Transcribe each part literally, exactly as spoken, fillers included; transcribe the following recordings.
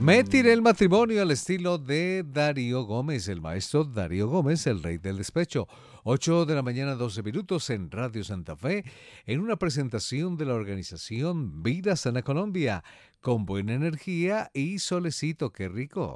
Me tiré el matrimonio al estilo de Darío Gómez, el maestro Darío Gómez, el rey del despecho. ocho de la mañana, doce minutos en Radio Santa Fe, en una presentación de la organización Vida Sana Colombia, con buena energía y solecito, qué rico.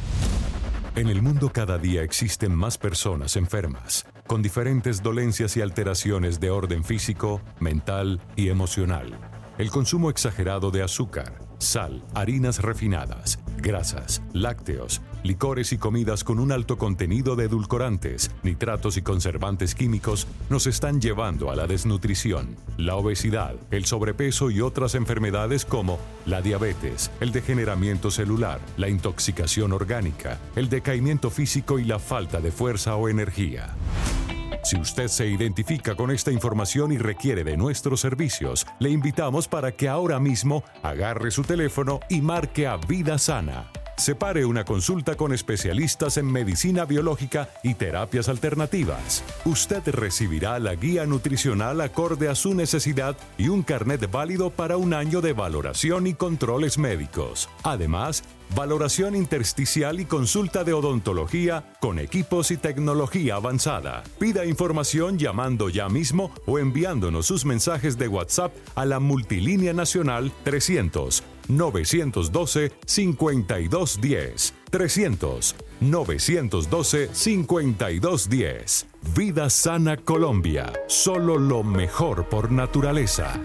En el mundo cada día existen más personas enfermas, con diferentes dolencias y alteraciones de orden físico, mental y emocional. El consumo exagerado de azúcar, sal, harinas refinadas, grasas, lácteos, licores y comidas con un alto contenido de edulcorantes, nitratos y conservantes químicos nos están llevando a la desnutrición, la obesidad, el sobrepeso y otras enfermedades como la diabetes, el degeneramiento celular, la intoxicación orgánica, el decaimiento físico y la falta de fuerza o energía. Si usted se identifica con esta información y requiere de nuestros servicios, le invitamos para que ahora mismo agarre su teléfono y marque a Vida Sana. Separe una consulta con especialistas en medicina biológica y terapias alternativas. Usted recibirá la guía nutricional acorde a su necesidad y un carnet válido para un año de valoración y controles médicos. Además, valoración intersticial y consulta de odontología con equipos y tecnología avanzada. Pida información llamando ya mismo o enviándonos sus mensajes de WhatsApp a la multilínea nacional trescientos, novecientos doce, cincuenta y dos diez. trescientos, novecientos doce, cincuenta y dos diez. Vida Sana Colombia. Solo lo mejor por naturaleza.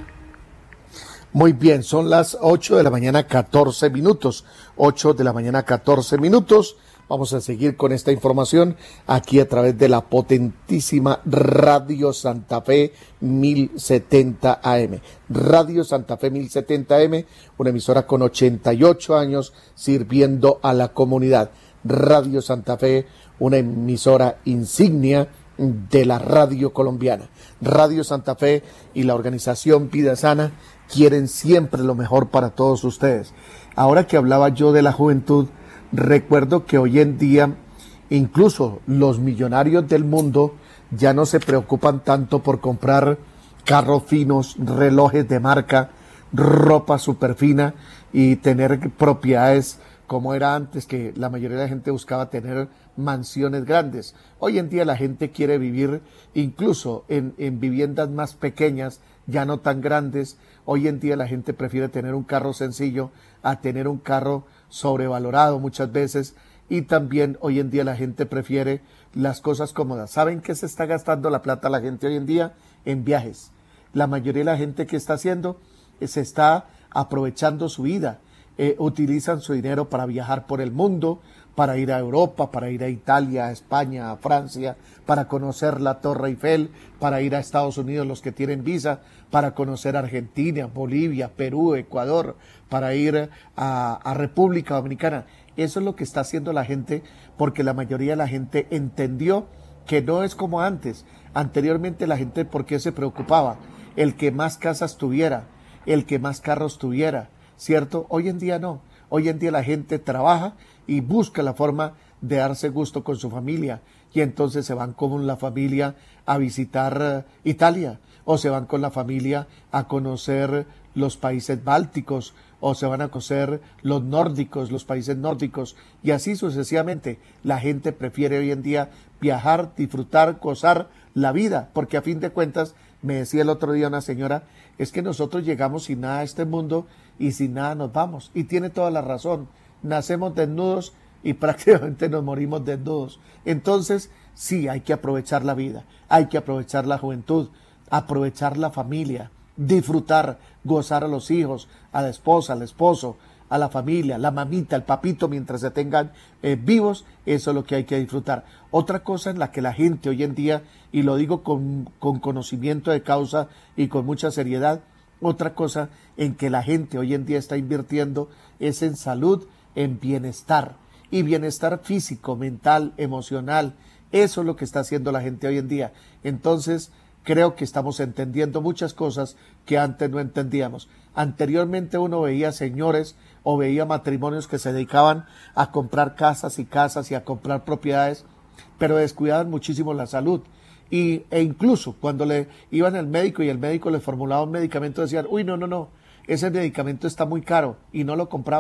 Muy bien, son las ocho de la mañana, catorce minutos. ocho de la mañana, catorce minutos. Vamos a seguir con esta información aquí a través de la potentísima Radio Santa Fe mil setenta A M. Radio Santa Fe mil setenta A M, una emisora con ochenta y ocho años sirviendo a la comunidad. Radio Santa Fe, una emisora insignia de la radio colombiana. Radio Santa Fe y la organización Vida Sana quieren siempre lo mejor para todos ustedes. Ahora que hablaba yo de la juventud, recuerdo que hoy en día incluso los millonarios del mundo ya no se preocupan tanto por comprar carros finos, relojes de marca, ropa súper fina y tener propiedades como era antes, que la mayoría de la gente buscaba tener mansiones grandes. Hoy en día la gente quiere vivir incluso en, en viviendas más pequeñas, ya no tan grandes. Hoy en día la gente prefiere tener un carro sencillo a tener un carro sobrevalorado muchas veces, y también hoy en día la gente prefiere las cosas cómodas. ¿Saben qué se está gastando la plata la gente hoy en día? En viajes. La mayoría de la gente que está haciendo, eh, se está aprovechando su vida. Eh, utilizan su dinero para viajar por el mundo, para ir a Europa, para ir a Italia, a España, a Francia, para conocer la Torre Eiffel, para ir a Estados Unidos los que tienen visa, para conocer Argentina, Bolivia, Perú, Ecuador, para ir a, a República Dominicana. Eso es lo que está haciendo la gente, porque la mayoría de la gente entendió que no es como antes. Anteriormente la gente, ¿por qué se preocupaba? El que más casas tuviera, el que más carros tuviera, ¿cierto? Hoy en día no. Hoy en día la gente trabaja y busca la forma de darse gusto con su familia, y entonces se van con la familia a visitar uh, Italia, o se van con la familia a conocer los países bálticos, o se van a conocer los nórdicos, los países nórdicos, y así sucesivamente. La gente prefiere hoy en día viajar, disfrutar, gozar la vida, porque a fin de cuentas, me decía el otro día una señora, es que nosotros llegamos sin nada a este mundo y sin nada nos vamos. Y tiene toda la razón. Nacemos desnudos y prácticamente nos morimos desnudos. Entonces, sí, hay que aprovechar la vida, hay que aprovechar la juventud, aprovechar la familia, disfrutar, gozar a los hijos, a la esposa, al esposo, a la familia, la mamita, el papito, mientras se tengan eh, vivos. Eso es lo que hay que disfrutar. Otra cosa en la que la gente hoy en día, y lo digo con, con conocimiento de causa y con mucha seriedad, otra cosa en que la gente hoy en día está invirtiendo es en salud, en bienestar, y bienestar físico, mental, emocional. Eso es lo que está haciendo la gente hoy en día. Entonces, creo que estamos entendiendo muchas cosas que antes no entendíamos. Anteriormente uno veía señores o veía matrimonios que se dedicaban a comprar casas y casas y a comprar propiedades, pero descuidaban muchísimo la salud. Y, e incluso cuando le iban al médico y el médico les formulaba un medicamento, decían, uy, no, no, no, ese medicamento está muy caro, y no lo compraban.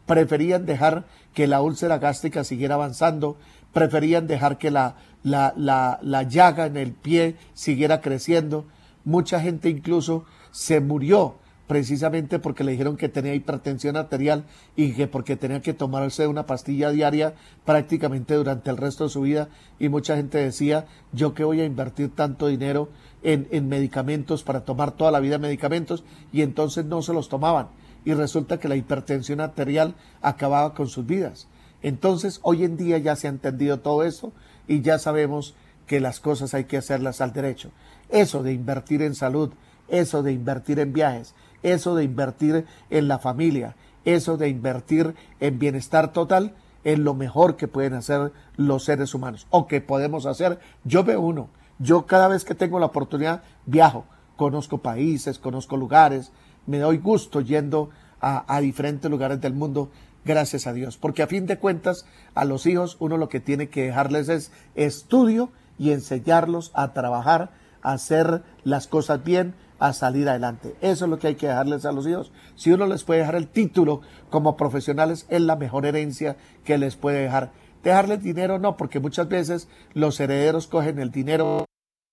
preferían dejar que la úlcera gástrica siguiera avanzando, preferían dejar que la, la, la, la llaga en el pie siguiera creciendo. Mucha gente incluso se murió precisamente porque le dijeron que tenía hipertensión arterial y que porque tenía que tomarse una pastilla diaria prácticamente durante el resto de su vida, y mucha gente decía, yo que voy a invertir tanto dinero en, en medicamentos para tomar toda la vida medicamentos, y entonces no se los tomaban, y resulta que la hipertensión arterial acababa con sus vidas. Entonces hoy en día ya se ha entendido todo eso y ya sabemos que las cosas hay que hacerlas al derecho. Eso de invertir en salud, eso de invertir en viajes, eso de invertir en la familia, eso de invertir en bienestar total, es lo mejor que pueden hacer los seres humanos, o que podemos hacer. Yo veo uno, yo cada vez que tengo la oportunidad viajo, conozco países, conozco lugares, me doy gusto yendo a, a diferentes lugares del mundo, gracias a Dios, porque a fin de cuentas a los hijos uno lo que tiene que dejarles es estudio y enseñarlos a trabajar, a hacer las cosas bien, a salir adelante. Eso es lo que hay que dejarles a los hijos. Si uno les puede dejar el título como profesionales, es la mejor herencia que les puede dejar. Dejarles dinero no, porque muchas veces los herederos cogen el dinero.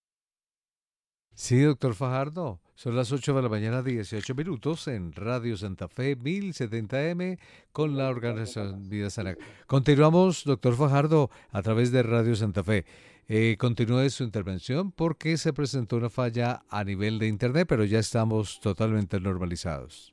Sí, doctor Fajardo, son las ocho de la mañana, dieciocho minutos, en Radio Santa Fe mil setenta eme con la organización Vida Sana. Continuamos, doctor Fajardo, a través de Radio Santa Fe. Eh, continúe su intervención porque se presentó una falla a nivel de internet, pero ya estamos totalmente normalizados.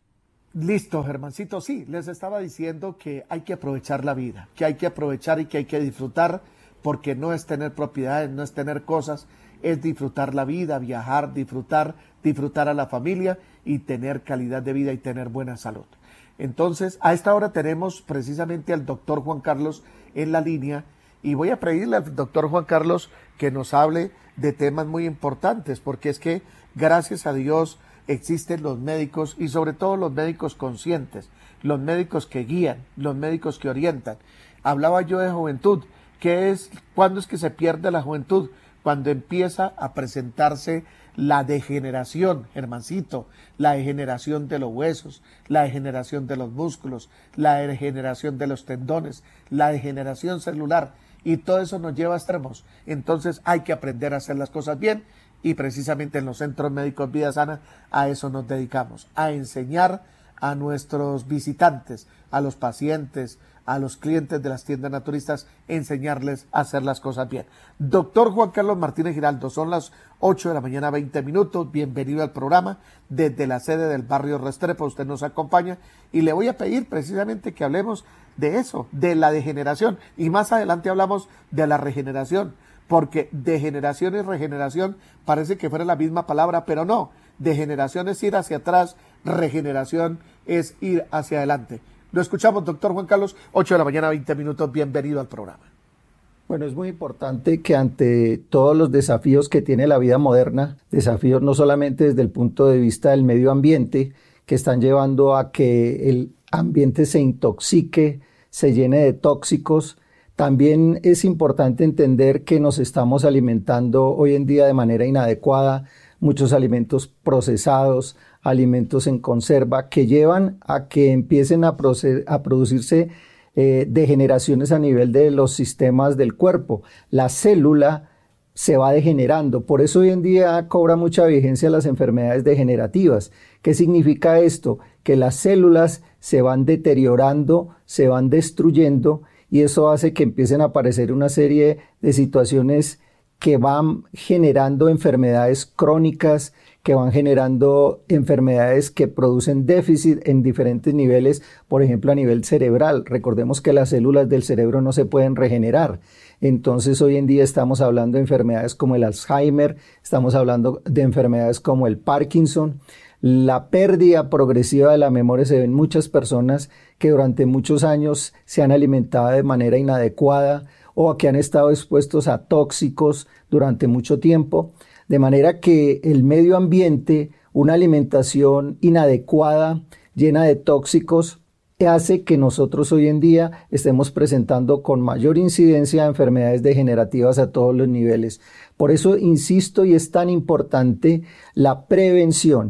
Listo, Germancito, sí, les estaba diciendo que hay que aprovechar la vida, que hay que aprovechar y que hay que disfrutar, porque no es tener propiedades, no es tener cosas, es disfrutar la vida, viajar, disfrutar, disfrutar a la familia y tener calidad de vida y tener buena salud. Entonces, a esta hora tenemos precisamente al doctor Juan Carlos en la línea, y voy a pedirle al doctor Juan Carlos que nos hable de temas muy importantes, porque es que, gracias a Dios, existen los médicos, y sobre todo los médicos conscientes, los médicos que guían, los médicos que orientan. Hablaba yo de juventud. ¿Qué es? ¿Cuándo es que se pierde la juventud? Cuando empieza a presentarse la degeneración, Germancito, la degeneración de los huesos, la degeneración de los músculos, la degeneración de los tendones, la degeneración celular, y todo eso nos lleva a extremos. Entonces hay que aprender a hacer las cosas bien, y precisamente en los centros médicos Vida Sana a eso nos dedicamos, a enseñar a nuestros visitantes, a los pacientes, a los clientes de las tiendas naturistas, enseñarles a hacer las cosas bien. Doctor Juan Carlos Martínez Giraldo, son las ocho de la mañana, veinte minutos, bienvenido al programa desde la sede del barrio Restrepo, usted nos acompaña, y le voy a pedir precisamente que hablemos de eso, de la degeneración, y más adelante hablamos de la regeneración, porque degeneración y regeneración parece que fuera la misma palabra, pero no, degeneración es ir hacia atrás, regeneración es ir hacia adelante. Lo escuchamos, doctor Juan Carlos, ocho de la mañana, veinte minutos, bienvenido al programa. Bueno, es muy importante que ante todos los desafíos que tiene la vida moderna, desafíos no solamente desde el punto de vista del medio ambiente, que están llevando a que el ambiente se intoxique, se llene de tóxicos, también es importante entender que nos estamos alimentando hoy en día de manera inadecuada, muchos alimentos procesados, alimentos en conserva, que llevan a que empiecen a, proce- a producirse eh, degeneraciones a nivel de los sistemas del cuerpo. La célula se va degenerando, por eso hoy en día cobra mucha vigencia las enfermedades degenerativas. ¿Qué significa esto? Que las células se van deteriorando, se van destruyendo, y eso hace que empiecen a aparecer una serie de situaciones que van generando enfermedades crónicas, que van generando enfermedades que producen déficit en diferentes niveles, por ejemplo a nivel cerebral. Recordemos que las células del cerebro no se pueden regenerar. Entonces hoy en día estamos hablando de enfermedades como el Alzheimer, estamos hablando de enfermedades como el Parkinson. La pérdida progresiva de la memoria se ve en muchas personas que durante muchos años se han alimentado de manera inadecuada o que han estado expuestos a tóxicos durante mucho tiempo, de manera que el medio ambiente, una alimentación inadecuada, llena de tóxicos, hace que nosotros hoy en día estemos presentando con mayor incidencia enfermedades degenerativas a todos los niveles. Por eso insisto, y es tan importante la prevención.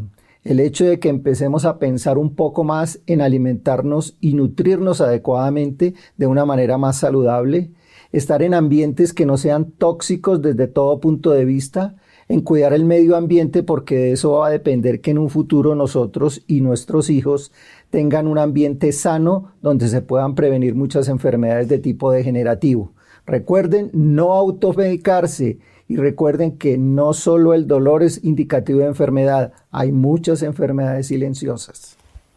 El hecho de que empecemos a pensar un poco más en alimentarnos y nutrirnos adecuadamente de una manera más saludable, estar en ambientes que no sean tóxicos desde todo punto de vista, en cuidar el medio ambiente, porque de eso va a depender que en un futuro nosotros y nuestros hijos tengan un ambiente sano donde se puedan prevenir muchas enfermedades de tipo degenerativo. Recuerden no automedicarse y recuerden que no solo el dolor es indicativo de enfermedad, hay muchas enfermedades silenciosas.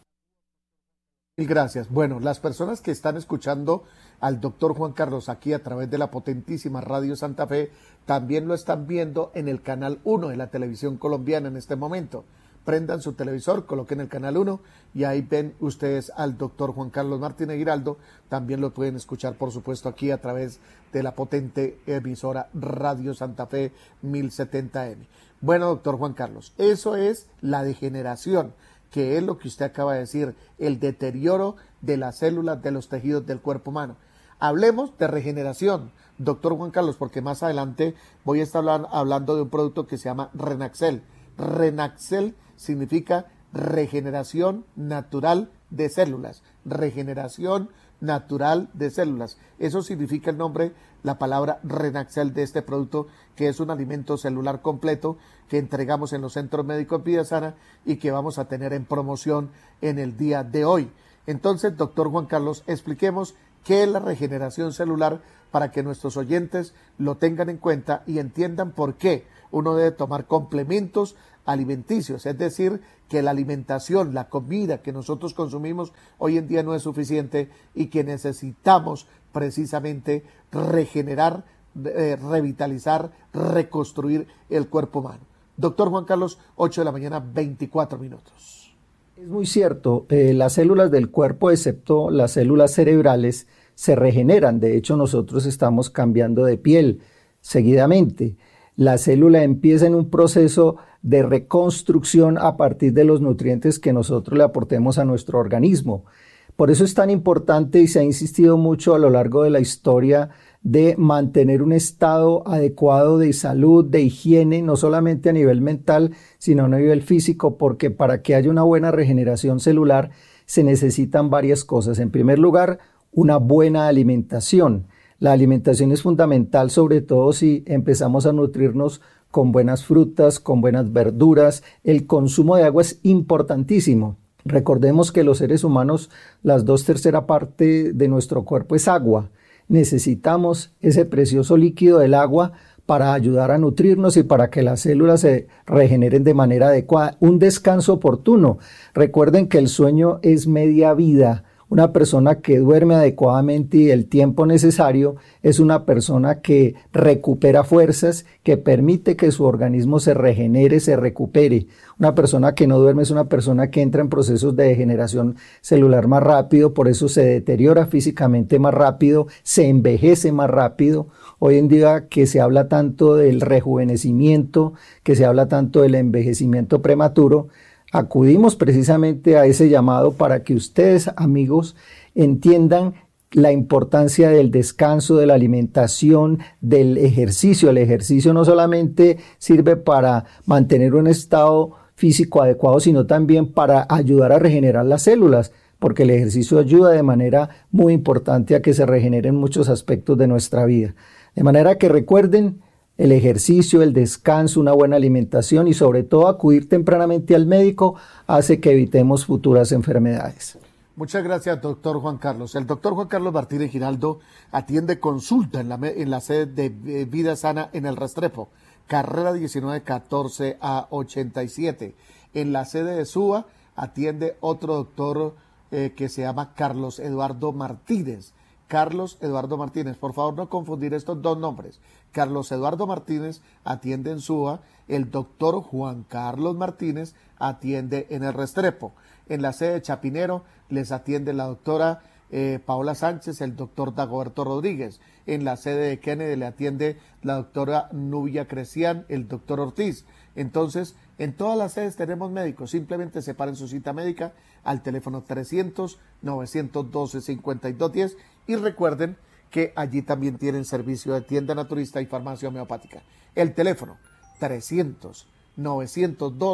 Mil gracias. Bueno, las personas que están escuchando al doctor Juan Carlos aquí a través de la potentísima Radio Santa Fe también lo están viendo en el canal uno de la televisión colombiana en este momento. Prendan su televisor, coloquen el canal uno y ahí ven ustedes al doctor Juan Carlos Martínez Giraldo. También lo pueden escuchar, por supuesto, aquí a través de la potente emisora Radio Santa Fe mil setenta eme. Bueno, doctor Juan Carlos, eso es la degeneración, que es lo que usted acaba de decir, el deterioro de las células de los tejidos del cuerpo humano. Hablemos de regeneración, doctor Juan Carlos, porque más adelante voy a estar hablando de un producto que se llama Renaxel. Renaxel significa regeneración natural de células, regeneración natural de células. Eso significa el nombre, la palabra Renaxel de este producto, que es un alimento celular completo que entregamos en los centros médicos Vida Sana y que vamos a tener en promoción en el día de hoy. Entonces, doctor Juan Carlos, expliquemos qué es la regeneración celular para que nuestros oyentes lo tengan en cuenta y entiendan por qué uno debe tomar complementos alimenticios, es decir, que la alimentación, la comida que nosotros consumimos hoy en día no es suficiente y que necesitamos precisamente regenerar, eh, revitalizar, reconstruir el cuerpo humano. Doctor Juan Carlos, ocho de la mañana, veinticuatro minutos. Es muy cierto, eh, las células del cuerpo, excepto las células cerebrales, se regeneran. De hecho, nosotros estamos cambiando de piel seguidamente. La célula empieza en un proceso de reconstrucción a partir de los nutrientes que nosotros le aportemos a nuestro organismo. Por eso es tan importante y se ha insistido mucho a lo largo de la historia de mantener un estado adecuado de salud, de higiene, no solamente a nivel mental, sino a nivel físico, porque para que haya una buena regeneración celular se necesitan varias cosas. En primer lugar, una buena alimentación. La alimentación es fundamental, sobre todo si empezamos a nutrirnos con buenas frutas, con buenas verduras. El consumo de agua es importantísimo. Recordemos que los seres humanos, las dos terceras partes de nuestro cuerpo es agua. Necesitamos ese precioso líquido del agua para ayudar a nutrirnos y para que las células se regeneren de manera adecuada. Un descanso oportuno. Recuerden que el sueño es media vida. Una persona que duerme adecuadamente y el tiempo necesario es una persona que recupera fuerzas, que permite que su organismo se regenere, se recupere. Una persona que no duerme es una persona que entra en procesos de degeneración celular más rápido, por eso se deteriora físicamente más rápido, se envejece más rápido. Hoy en día que se habla tanto del rejuvenecimiento, que se habla tanto del envejecimiento prematuro, acudimos precisamente a ese llamado para que ustedes, amigos, entiendan la importancia del descanso, de la alimentación, del ejercicio. El ejercicio no solamente sirve para mantener un estado físico adecuado, sino también para ayudar a regenerar las células, porque el ejercicio ayuda de manera muy importante a que se regeneren muchos aspectos de nuestra vida. De manera que recuerden, el ejercicio, el descanso, una buena alimentación y sobre todo acudir tempranamente al médico hace que evitemos futuras enfermedades. Muchas gracias, doctor Juan Carlos. El doctor Juan Carlos Martínez Giraldo atiende consulta en la, en la sede de Vida Sana en el Restrepo, carrera diecinueve catorce a ochenta y siete. En la sede de Suba atiende otro doctor eh, que se llama Carlos Eduardo Martínez. Carlos Eduardo Martínez, por favor no confundir estos dos nombres. Carlos Eduardo Martínez atiende en Suba, el doctor Juan Carlos Martínez atiende en el Restrepo. En la sede de Chapinero les atiende la doctora eh, Paola Sánchez, el doctor Dagoberto Rodríguez. En la sede de Kennedy le atiende la doctora Nubia Crecián, el doctor Ortiz. Entonces, en todas las sedes tenemos médicos, simplemente separen su cita médica al teléfono trescientos, novecientos doce, cincuenta y dos diez y recuerden que allí también tienen servicio de tienda naturista y farmacia homeopática. El teléfono trescientos, novecientos doce,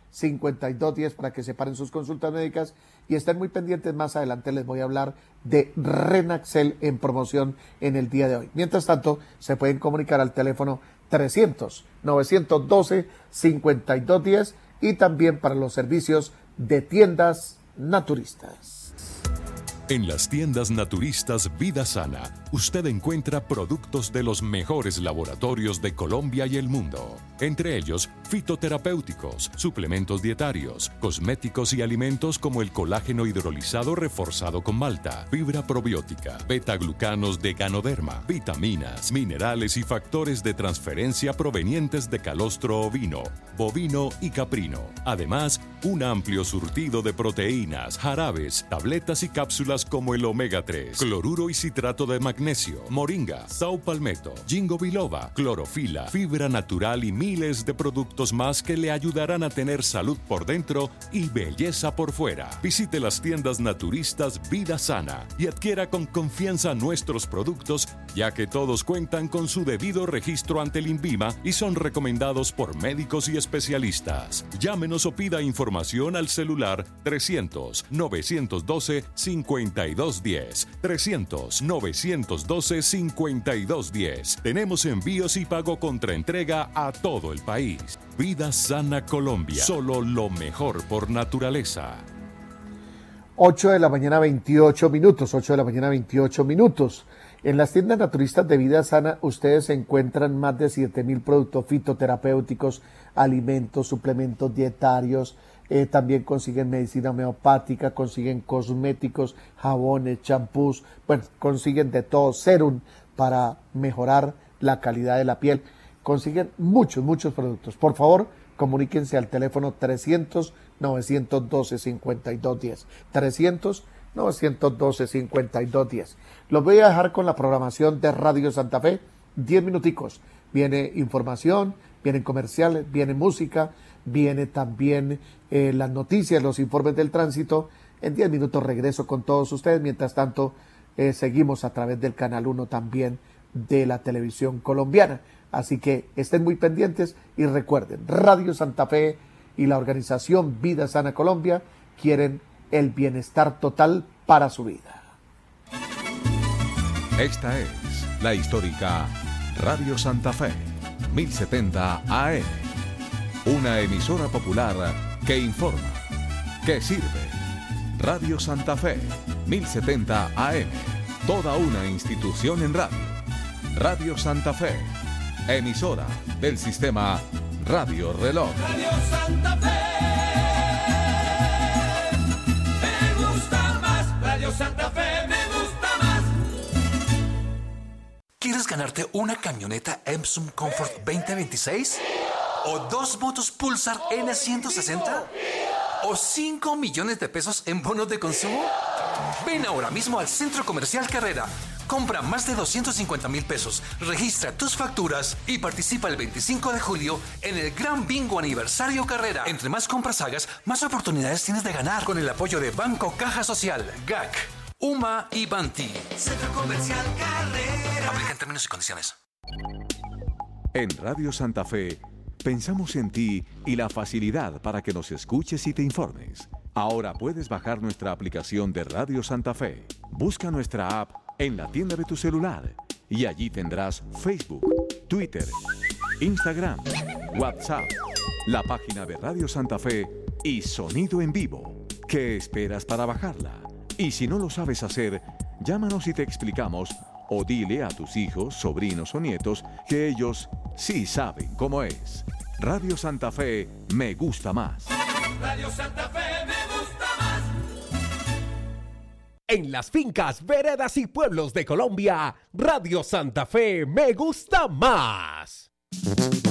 cincuenta y dos diez para que separen sus consultas médicas y estén muy pendientes. Más adelante les voy a hablar de Renaxel en promoción en el día de hoy. Mientras tanto, se pueden comunicar al teléfono trescientos, novecientos doce, cincuenta y dos diez y también para los servicios de tiendas naturistas. En las tiendas naturistas Vida Sana, usted encuentra productos de los mejores laboratorios de Colombia y el mundo. Entre ellos, fitoterapéuticos, suplementos dietarios, cosméticos y alimentos como el colágeno hidrolizado reforzado con malta, fibra probiótica, beta-glucanos de Ganoderma, vitaminas, minerales y factores de transferencia provenientes de calostro ovino, bovino y caprino. Además, un amplio surtido de proteínas, jarabes, tabletas y cápsulas como el omega tres, cloruro y citrato de magnesio, moringa, saupalmeto, ginkgo biloba, clorofila, fibra natural y miles de productos más que le ayudarán a tener salud por dentro y belleza por fuera. Visite las tiendas naturistas Vida Sana y adquiera con confianza nuestros productos, ya que todos cuentan con su debido registro ante el INVIMA y son recomendados por médicos y especialistas. Llámenos o pida información al celular trescientos, novecientos doce, cincuenta y dos diez, trescientos, novecientos doce, cincuenta y dos diez. Tenemos envíos y pago contra entrega a todo el país. Vida Sana Colombia, solo lo mejor por naturaleza. ocho de la mañana veintiocho minutos, ocho de la mañana veintiocho minutos. En las tiendas naturistas de Vida Sana ustedes encuentran más de siete mil productos fitoterapéuticos, alimentos, suplementos dietarios, eh, también consiguen medicina homeopática, consiguen cosméticos, jabones, champús, bueno, consiguen de todo, serum para mejorar la calidad de la piel, consiguen muchos, muchos productos. Por favor, comuníquense al teléfono trescientos, novecientos doce, cincuenta y dos diez, trescientos, novecientos doce, cincuenta y dos diez. Los voy a dejar con la programación de Radio Santa Fe, diez minuticos. Viene información, vienen comerciales, viene música, viene también eh, las noticias, los informes del tránsito. En diez minutos regreso con todos ustedes. Mientras tanto, eh, seguimos a través del Canal uno también de la televisión colombiana. Así que estén muy pendientes y recuerden, Radio Santa Fe y la organización Vida Sana Colombia quieren el bienestar total para su vida. Esta es la histórica Radio Santa Fe, mil setenta A M, una emisora popular que informa, que sirve. Radio Santa Fe, mil setenta A M, toda una institución en radio. Radio Santa Fe, emisora del sistema Radio Reloj. Radio Santa Fe, me gusta más. Radio Santa Fe, me gusta más. ¿Quieres ganarte una camioneta Epson Comfort veinte veintiséis? ¿O dos motos Pulsar N ciento sesenta? ¿O cinco millones de pesos en bonos de consumo? Ven ahora mismo al Centro Comercial Carrera. Compra más de doscientos cincuenta mil pesos, registra tus facturas y participa el veinticinco de julio en el Gran Bingo Aniversario Carrera. Entre más compras hagas, más oportunidades tienes de ganar. Con el apoyo de Banco Caja Social, G A C, U M A y Banti. Centro Comercial Carrera. Aplica en términos y condiciones. En Radio Santa Fe, pensamos en ti y la facilidad para que nos escuches y te informes. Ahora puedes bajar nuestra aplicación de Radio Santa Fe. Busca nuestra app en la tienda de tu celular y allí tendrás Facebook, Twitter, Instagram, WhatsApp, la página de Radio Santa Fe y sonido en vivo. ¿Qué esperas para bajarla? Y si no lo sabes hacer, llámanos y te explicamos o dile a tus hijos, sobrinos o nietos que ellos sí saben cómo es. Radio Santa Fe me gusta más. Radio Santa Fe me gusta más. En las fincas, veredas y pueblos de Colombia, Radio Santa Fe me gusta más.